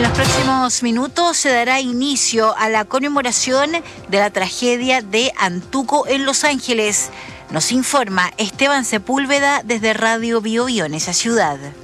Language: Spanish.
En los próximos minutos se dará inicio a la conmemoración de la tragedia de Antuco en Los Ángeles. Nos informa Esteban Sepúlveda desde Radio Biobío en esa ciudad.